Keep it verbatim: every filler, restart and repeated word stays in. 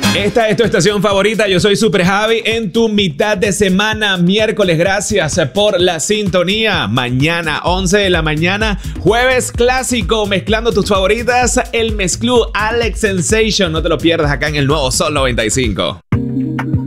Esta es tu estación favorita, yo soy Super Javi en tu mitad de semana, miércoles, gracias por la sintonía. Mañana, once de la mañana, jueves clásico, mezclando tus favoritas, el mezclú Alex Sensation, no te lo pierdas acá en el nuevo Sol noventa y cinco.